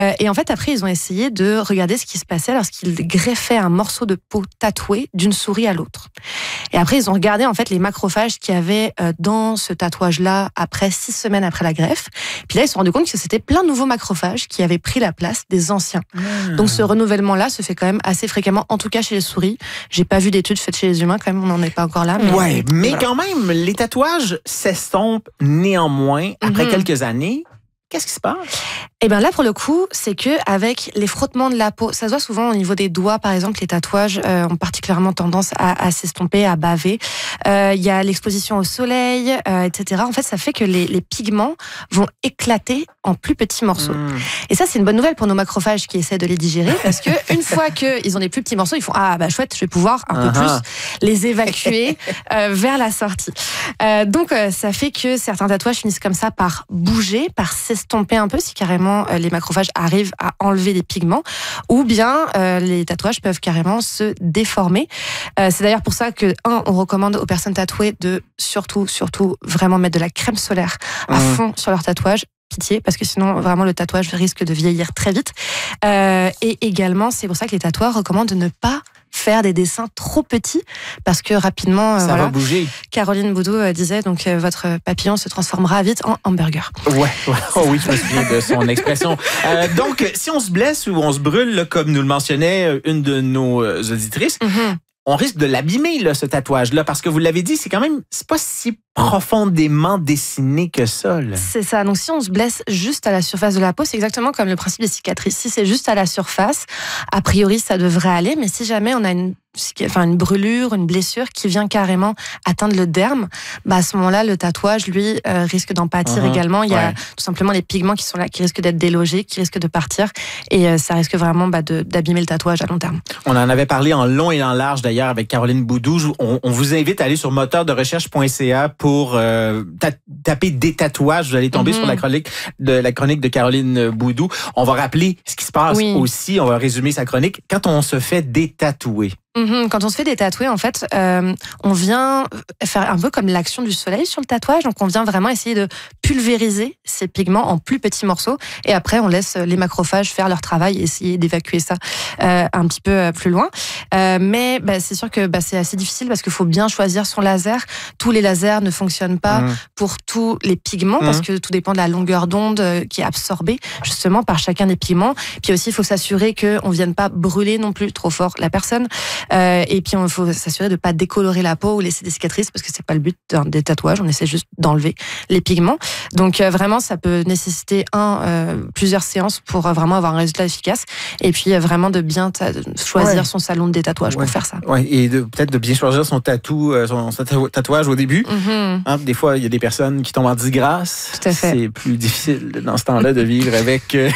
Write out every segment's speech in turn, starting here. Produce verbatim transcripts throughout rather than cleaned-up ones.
Euh, et en fait, après, ils ont essayé de regarder ce qui se passait lorsqu'ils greffaient un morceau de peau tatoué d'une souris à l'autre. Et après, ils ont regardé en fait les macrophages qu'il y avait euh, dans ce tatouage-là après six semaines après la greffe. Puis là, ils se sont rendus compte que c'était plein de nouveaux macrophages qui avaient pris la place des anciens. Mmh. Donc ce renouvellement-là se fait quand même assez fréquemment, en tout cas chez les souris. J'ai pas vu d'études faites chez les humains, quand même, on n'en est pas encore là. Mais ouais, mais voilà. Quand même, les tatouages s'estompent néanmoins après mmh. quelques années. Qu'est-ce qui se passe? Eh bien là, pour le coup, c'est que avec les frottements de la peau, ça se voit souvent au niveau des doigts, par exemple, les tatouages euh, ont particulièrement tendance à, à s'estomper, à baver. Il euh, y a l'exposition au soleil, euh, et cetera. En fait, ça fait que les, les pigments vont éclater en plus petits morceaux. Mmh. Et ça, c'est une bonne nouvelle pour nos macrophages qui essaient de les digérer, parce que une fois qu'ils ont des plus petits morceaux, ils font ah bah chouette, je vais pouvoir un uh-huh. peu plus les évacuer euh, vers la sortie. Euh, donc euh, ça fait que certains tatouages finissent comme ça par bouger, par s'estomper un peu, si carrément les macrophages arrivent à enlever les pigments, ou bien euh, les tatouages peuvent carrément se déformer. Euh, c'est d'ailleurs pour ça que, un, on recommande aux personnes tatouées de surtout, surtout vraiment mettre de la crème solaire à mmh. fond sur leur tatouage. Pitié, parce que sinon, vraiment, le tatouage risque de vieillir très vite. Euh, et également, c'est pour ça que les tatoueurs recommandent de ne pas faire des dessins trop petits, parce que rapidement, ça euh, voilà, va bouger. Caroline Boudou euh, disait, donc euh, votre papillon se transformera vite en hamburger. Ouais, ouais. Oh oui, je me souviens de son expression. Euh, donc, si on se blesse ou on se brûle, là, comme nous le mentionnait une de nos auditrices, mm-hmm. on risque de l'abîmer, là, ce tatouage-là, parce que vous l'avez dit, c'est quand même, c'est pas si profondément dessiné que ça, là. C'est ça. Donc, si on se blesse juste à la surface de la peau, c'est exactement comme le principe des cicatrices. Si c'est juste à la surface, a priori, ça devrait aller. Mais si jamais on a une, enfin, une brûlure, une blessure qui vient carrément atteindre le derme, bah, à ce moment-là, le tatouage, lui, euh, risque d'en pâtir uh-huh. également. Il y a ouais. tout simplement les pigments qui sont là, qui risquent d'être délogés, qui risquent de partir. Et euh, ça risque vraiment bah, de, d'abîmer le tatouage à long terme. On en avait parlé en long et en large, d'ailleurs, avec Caroline Boudou. On, on vous invite à aller sur moteur de recherche point c a pour euh, ta- taper des tatouages. Vous allez tomber mm-hmm. sur la chronique, de, la chronique de Caroline Boudou. On va rappeler ce qui se passe oui. aussi. On va résumer sa chronique. Quand on se fait détatouer, Mmh, quand on se fait détatouer, en fait, euh, on vient faire un peu comme l'action du soleil sur le tatouage. Donc, on vient vraiment essayer de pulvériser ces pigments en plus petits morceaux. Et après, on laisse les macrophages faire leur travail et essayer d'évacuer ça euh, un petit peu plus loin. Euh, mais bah, c'est sûr que bah, c'est assez difficile parce qu'il faut bien choisir son laser. Tous les lasers ne fonctionnent pas mmh. pour tous les pigments mmh. parce que tout dépend de la longueur d'onde qui est absorbée justement par chacun des pigments. Puis aussi, il faut s'assurer qu'on ne vienne pas brûler non plus trop fort la personne. Euh, et puis, il faut s'assurer de ne pas décolorer la peau ou laisser des cicatrices parce que c'est pas le but des tatouages. On essaie juste d'enlever les pigments. Donc, euh, vraiment, ça peut nécessiter un, euh, plusieurs séances pour euh, vraiment avoir un résultat efficace. Et puis, euh, vraiment de bien ta- choisir ouais. son salon de détatouage ouais. pour faire ça. Ouais. Et de, peut-être de bien choisir son tatou, euh, son, son tatouage au début. Mm-hmm. Hein, des fois, il y a des personnes qui tombent en disgrâce. Tout à fait. C'est plus difficile dans ce temps-là de vivre avec... Euh,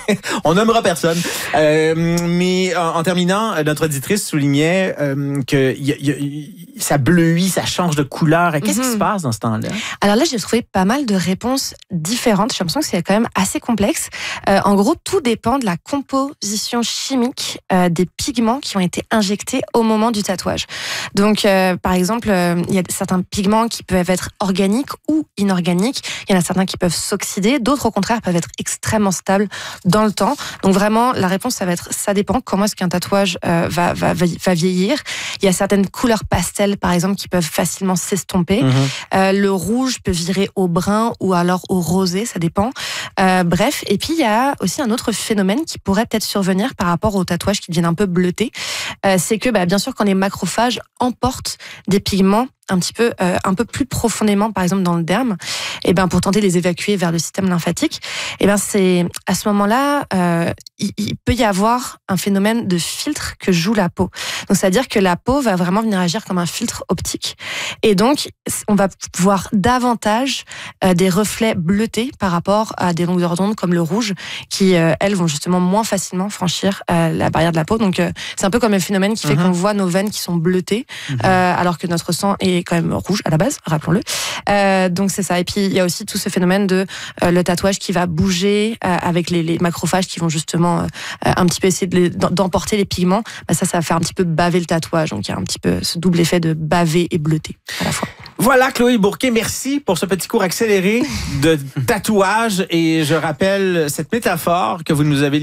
on nommera personne. Euh, mais en, en terminant, notre auditrice soulignait euh, que y a, y a, ça bleuit, ça change de couleur. Qu'est-ce mm-hmm. qui se passe dans ce temps-là? Alors là, j'ai trouvé pas mal de réponses différentes. J'ai l'impression que c'est quand même assez complexe. Euh, en gros, tout dépend de la composition chimique euh, des pigments qui ont été injectés au moment du tatouage. Donc, euh, par exemple, euh, il y a certains pigments qui peuvent être organiques ou inorganiques. Il y en a certains qui peuvent s'oxyder. D'autres, au contraire, peuvent être extrêmement stables dans le temps. Donc vraiment, la réponse, ça va être, ça dépend comment est-ce qu'un tatouage euh, va, va, va vieillir. Il y a certaines couleurs pastel, par exemple, qui peuvent facilement s'estomper. Mmh. Euh, le rouge peut virer au brun ou alors au rosé, ça dépend. Euh, bref, et puis il y a aussi un autre phénomène qui pourrait peut-être survenir par rapport aux tatouages qui deviennent un peu bleutés. Euh, c'est que, bah, bien sûr, quand les macrophages emportent des pigments un petit peu, euh, un peu plus profondément, par exemple dans le derme, et ben pour tenter de les évacuer vers le système lymphatique, et ben c'est à ce moment-là, euh, il, il peut y avoir un phénomène de filtre que joue la peau. Donc c'est-à-dire que la peau va vraiment venir agir comme un filtre optique, et donc on va voir davantage euh, des reflets bleutés par rapport à des longueurs d'onde comme le rouge, qui euh, elles vont justement moins facilement franchir euh, la barrière de la peau. Donc euh, c'est un peu comme un phénomène qui fait mmh. qu'on voit nos veines qui sont bleutées, mmh. euh, alors que notre sang est quand même rouge à la base, rappelons-le. Euh, donc c'est ça. Et puis il y a aussi tout ce phénomène de euh, le tatouage qui va bouger euh, avec les, les macrophages qui vont justement euh, un petit peu essayer de les, d'emporter les pigments. Bah, ça, ça va faire un petit peu baver le tatouage. Donc il y a un petit peu ce double effet de baver et bleuter à la fois. Voilà, Chloé Bourquet, merci pour ce petit cours accéléré de tatouage. Et je rappelle cette métaphore que vous nous avez